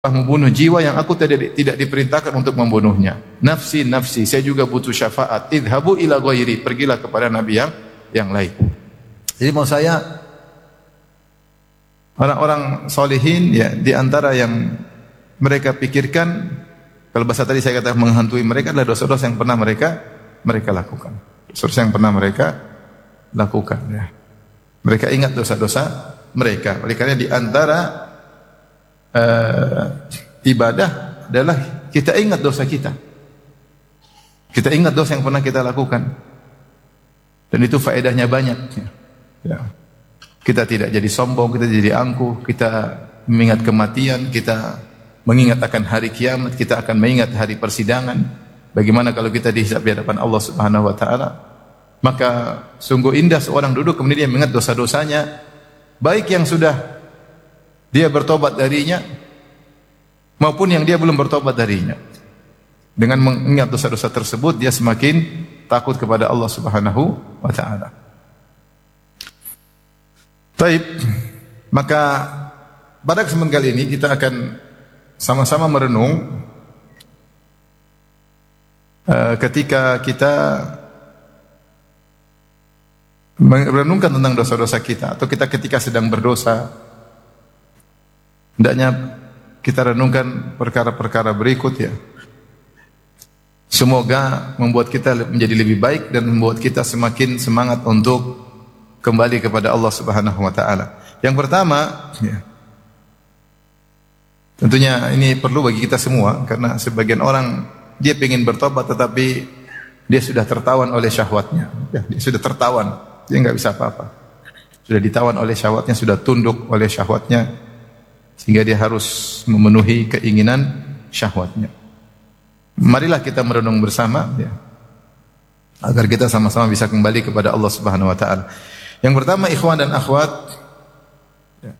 membunuh jiwa yang aku tidak diperintahkan untuk membunuhnya. Nafsi, nafsi, saya juga butuh syafaat. Idhabu ila ghairi, pergilah kepada nabi yang lain. Jadi mau saya, orang-orang solihin ya, di antara yang mereka pikirkan, kalau bahasa tadi saya katakan menghantui mereka adalah dosa-dosa yang pernah mereka lakukan. Dosa-dosa yang pernah mereka lakukan ya. Mereka ingat dosa-dosa mereka. Oleh karena di antara ibadah adalah kita ingat dosa kita. Kita ingat dosa yang pernah kita lakukan. Dan itu faedahnya banyak. Ya. Kita tidak jadi sombong, kita jadi angkuh, kita mengingat kematian, kita mengingat akan hari kiamat, kita akan mengingat hari persidangan. Bagaimana kalau kita dihisab di hadapan Allah Subhanahu wa taala? Maka sungguh indah seorang duduk kemudian dia mengingat dosa-dosanya, baik yang sudah dia bertobat darinya maupun yang dia belum bertobat darinya. Dengan mengingat dosa-dosa tersebut dia semakin takut kepada Allah Subhanahu wa taala. Baik, maka pada kesempatan kali ini kita akan sama-sama merenung ketika kita merenungkan tentang dosa-dosa kita atau kita ketika sedang berdosa. Hendaknya kita renungkan perkara-perkara berikut ya. Semoga membuat kita menjadi lebih baik dan membuat kita semakin semangat untuk kembali kepada Allah Subhanahu wa taala. Yang pertama, ya, tentunya ini perlu bagi kita semua karena sebagian orang dia ingin bertobat tetapi dia sudah tertawan oleh syahwatnya. Ya, dia sudah tertawan, dia enggak bisa apa-apa. Sudah ditawan oleh syahwatnya, sudah tunduk oleh syahwatnya. Sehingga dia harus memenuhi keinginan syahwatnya. Marilah kita merenung bersama ya, agar kita sama-sama bisa kembali kepada Allah Subhanahu wa taala. Yang pertama, ikhwan dan akhwat, ya.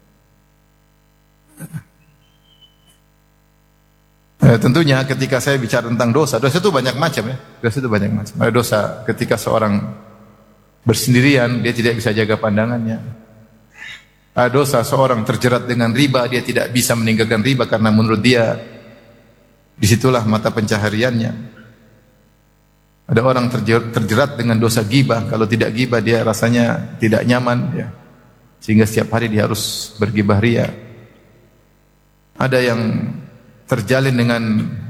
Tentunya ketika saya bicara tentang dosa itu banyak macam ya. Dosa itu banyak macam. Ada dosa ketika seorang bersendirian, dia tidak bisa jaga pandangannya. Dosa seorang terjerat dengan riba, dia tidak bisa meninggalkan riba karena menurut dia disitulah mata pencahariannya. Ada orang terjerat dengan dosa ghibah, kalau tidak ghibah dia rasanya tidak nyaman ya. Sehingga setiap hari dia harus berghibah ria. Ada yang terjalin dengan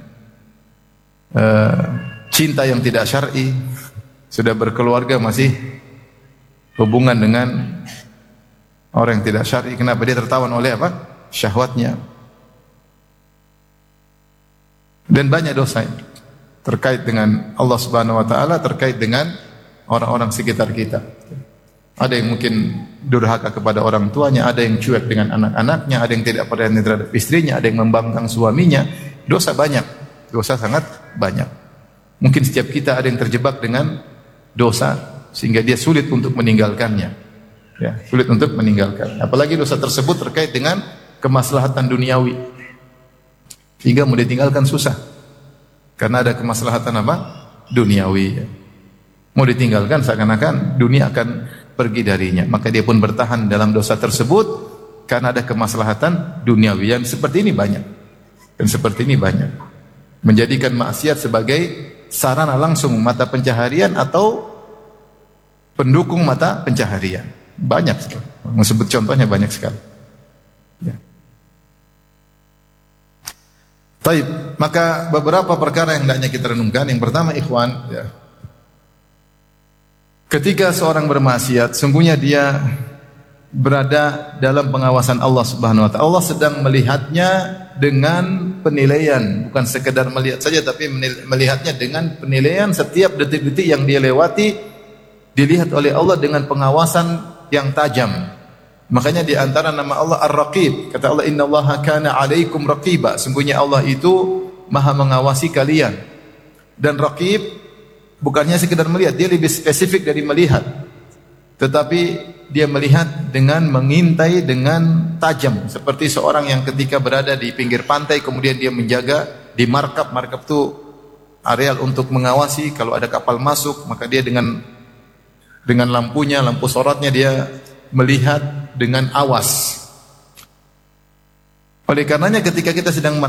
cinta yang tidak syar'i, sudah berkeluarga masih hubungan dengan orang yang tidak syar'i. Kenapa? Dia tertawan oleh apa? Syahwatnya. Dan banyak dosa terkait dengan Allah Subhanahu wa taala, terkait dengan orang-orang sekitar kita. Ada yang mungkin durhaka kepada orang tuanya, ada yang cuek dengan anak-anaknya, ada yang tidak perhatian terhadap istrinya, ada yang membangkang suaminya. Dosa banyak, dosa sangat banyak. Mungkin setiap kita ada yang terjebak dengan dosa sehingga dia sulit untuk meninggalkannya. Ya, sulit untuk meninggalkan. Apalagi dosa tersebut terkait dengan kemaslahatan duniawi. Sehingga mau ditinggalkan susah. Karena ada kemaslahatan apa? Duniawi. Ya. Mau ditinggalkan seakan-akan dunia akan pergi darinya. Maka dia pun bertahan dalam dosa tersebut karena ada kemaslahatan duniawi. Yang seperti ini banyak. Dan seperti ini banyak. Menjadikan maksiat sebagai sarana langsung mata pencaharian atau pendukung mata pencaharian. Banyak sekali. Sebut contohnya banyak sekali. Ya. Taib, maka beberapa perkara yang hendaknya kita renungkan. Yang pertama, ikhwan, ya. Ketika seorang bermaksiat, sungguhnya dia berada dalam pengawasan Allah Subhanahu wa taala. Allah sedang melihatnya dengan penilaian, bukan sekedar melihat saja tapi melihatnya dengan penilaian setiap detik-detik yang dia lewati dilihat oleh Allah dengan pengawasan yang tajam. Makanya di antara nama Allah Ar-Raqib, kata Allah innallaha kana 'alaikum raqiba, sungguhnya Allah itu Maha mengawasi kalian. Dan Raqib bukannya sekedar melihat, dia lebih spesifik dari melihat. Tetapi dia melihat dengan mengintai dengan tajam, seperti seorang yang ketika berada di pinggir pantai kemudian dia menjaga di markab itu areal untuk mengawasi kalau ada kapal masuk, maka dia dengan lampunya, lampu sorotnya dia melihat dengan awas. Oleh karenanya ketika kita sedang